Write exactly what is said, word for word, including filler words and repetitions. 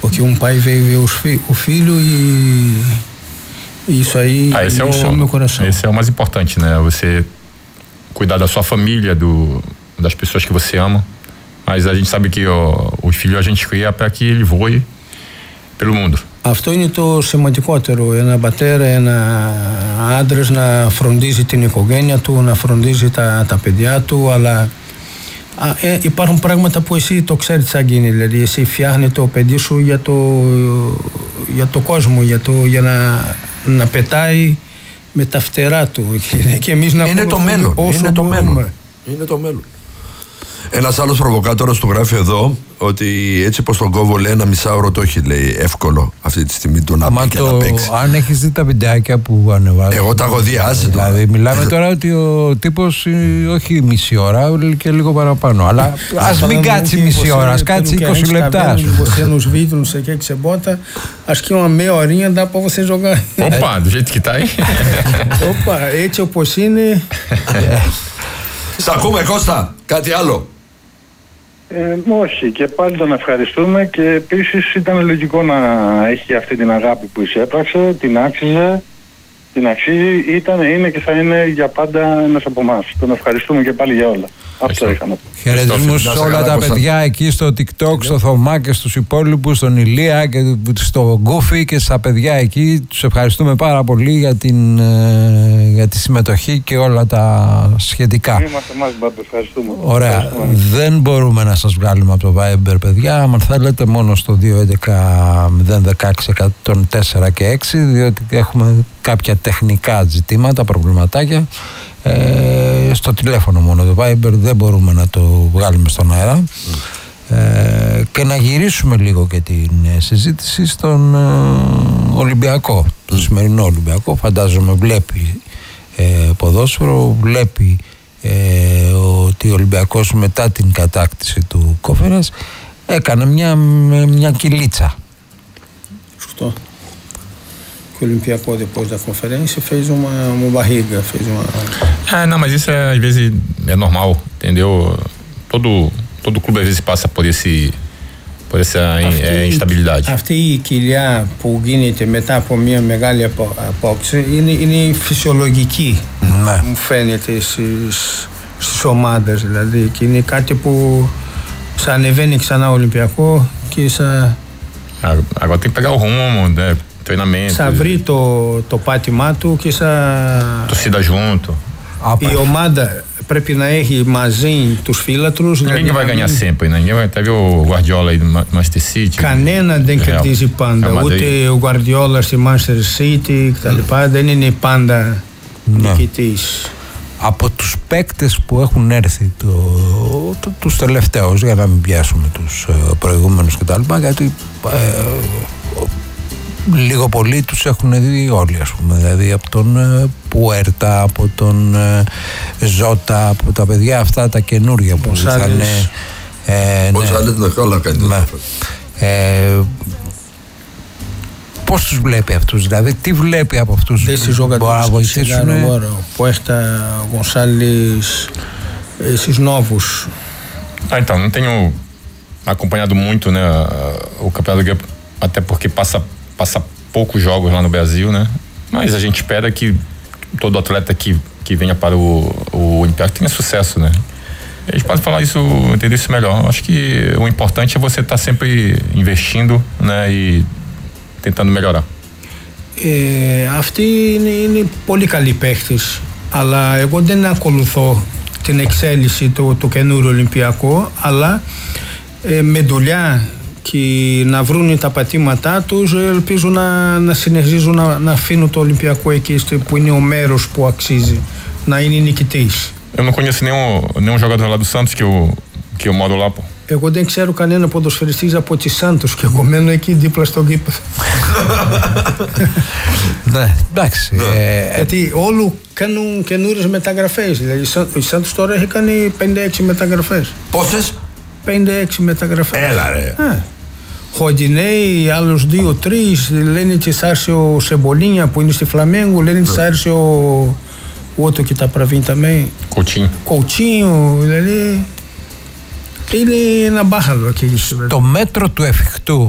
porque um pai veio ver os fi, o filho e isso aí ah, esse isso é o, é o meu coração. Esse é o mais importante, né? Você cuidar da sua família, do, das pessoas que você ama. Mas a gente sabe que ó, os filhos a gente cria para que ele voe pelo mundo. Αυτό είναι το σημαντικότερο. Ένα πατέρα, ένα άντρας να φροντίζει την οικογένεια του, να φροντίζει τα, τα παιδιά του, αλλά α, ε, υπάρχουν πράγματα που εσύ το ξέρεις σαν γίνει. Δηλαδή εσύ φτιάχνει το παιδί σου για το, για το κόσμο, για, το, για να, να πετάει με τα φτερά του. Και, και εμείς να είναι το μέλλον. Είναι το μέλλον. Είναι το μέλλον. Ένας άλλος προβοκάτορας του γράφει εδώ ότι έτσι πως τον κόβω λέει ένα μισάωρο το έχει λέει εύκολο αυτή τη στιγμή του να πει και το, να παίξει. Αν έχεις δει τα βιντεάκια που ανεβάζουν. Εγώ τα έχω δει, άσε το. Δηλαδή μιλάμε τώρα ότι ο τύπος όχι μισή ώρα και λίγο παραπάνω. Αλλά ας μην κάτσει μισή ώρα, ας κάτσει είκοσι λεπτά. Você nos vídeos, não sei o que que você bota, acho que uma meia horinha dá pra você jogar. Opa, do jeito que tá aí. Opa, έτσι όπως είναι. Σ' ακούμε Κώστα, κάτι άλλο? Ε, όχι, και πάλι τον ευχαριστούμε και επίσης ήταν λογικό να έχει αυτή την αγάπη που εισέπραξε, την άξιζε, την αξίζει, ήταν, είναι και θα είναι για πάντα ένας από εμάς. Τον ευχαριστούμε και πάλι για όλα. Αυτό είχαμε. Χαιρετισμούς σε όλα τα παιδιά εκεί στο TikTok, στο Θωμά και στους υπόλοιπους, στον Ηλία και στο Γκούφι και στα παιδιά εκεί. Τους ευχαριστούμε πάρα πολύ για, την, για τη συμμετοχή και όλα τα σχετικά. Είμαστε εμάς, Μπάμπη, ευχαριστούμε. Ωραία. Ευχαριστούμε. Δεν μπορούμε να σας βγάλουμε από το Viber, παιδιά. Αν θέλετε, μόνο στο δύο έντεκα μηδέν δεκαέξι εκατόν τέσσερα και έξι, διότι έχουμε κάποια τεχνικά ζητήματα, προβληματάκια. Ε, στο τηλέφωνο μόνο το Viber δεν μπορούμε να το βγάλουμε στον αέρα. mm. ε, και να γυρίσουμε λίγο και την συζήτηση στον ε, Ολυμπιακό, mm. τον σημερινό Ολυμπιακό. Φαντάζομαι βλέπει ε, ποδόσφαιρο, βλέπει ε, ότι ο Ολυμπιακός μετά την κατάκτηση του Κόφερας έκανε μια, μια κυλίτσα. Σωστό. O Olympiacos depois da conferência fez uma, uma barriga, fez uma... É, não, mas isso é, às vezes é normal, entendeu? Todo, todo clube às vezes passa por esse, por essa αυτή, é, instabilidade. Αυτή η κοιλιά που γίνεται μετά από μια μεγάλη απόκριση είναι, είναι φυσιολογική, ναι. Μου φαίνεται στις, στις ομάδες, δηλαδή, και είναι κάτι που θα ανεβαίνει ξανά ο Ολυμπιακό και θα... Agora tem que pegar o rumo, né? Treinamento. Θα βρει το, το πάτημά του και θα... Torcida junto. Η ομάδα πρέπει να έχει μαζί τους φίλατρους. Ninguém vai ganhar sempre, né? Ninguém vai... Teve o Guardiola aí do Manchester City. Κανένα δεν κερδίζει πάντα. Ούτε ο Guardiola στη Manchester City κτλ. Δεν είναι πάντα νικητής. Από τους παίκτες που έχουν έρθει το, το, τους τελευταίους, για να μην πιάσουμε τους uh, προηγούμενους κτλ. Γιατί uh, λίγο πολύ τους έχουν δει όλοι, ας πούμε. Δηλαδή από τον uh, Πουέρτα, από τον uh, Ζώτα, από τα παιδιά αυτά τα καινούργια που ήρθαν. Πώς άλλες να καλά κάνει. Πώς τους βλέπει αυτούς, δηλαδή τι βλέπει από αυτούς που μπορεί να βοηθήσουν? Πουέρτα, Gonçalves, esses novos. Ah, então, não tenho acompanhado muito, né, o Campeonato Grego, até porque passa, passa poucos jogos lá no Brasil, né? Mas a gente espera que todo atleta que, que venha para o, o Olympiacos tenha sucesso, né? A gente pode falar isso, entender isso melhor. Acho que o importante é você estar sempre investindo, né, e tentando melhorar. Ε, αυτοί είναι, είναι πολύ καλοί παίχτες, αλλά εγώ δεν ακολουθώ την εξέλιξη του, του καινούριου Ολυμπιακού, αλλά ε, με δουλειά και να βρουν τα πατήματά τους, ελπίζω να, να συνεχίζουν να, να αφήνουν το Ολυμπιακό εκεί που είναι ο μέρος που αξίζει, να είναι νικητής. Eu não conheço nenhum, nenhum jogador lá do Santos que eu, que eu moro lá, pô. Εγώ δεν ξέρω κανένα ποδοσφαιριστής από τη Σάντος και εγώ μένω εκεί δίπλα στο γήπεδο. Ναι, εντάξει. Γιατί όλοι κάνουν καινούριες μεταγραφές. Δηλαδή η Σάντος τώρα έχει κάνει πενήντα έξι μεταγραφές. Πόσες? πενήντα έξι μεταγραφές. Έλα ρε. Χοντινέι, άλλους δύο, τρεις. Λένε ότι θα έρθει ο Σεμπολίνια που είναι στη Φλαμέγκο. Λένε ότι θα έρθει ο outro que tá pra vir também. Coutinho. Coutinho, δηλαδή. Είναι ένα μπάχαλο εκεί. Το μέτρο του εφικτού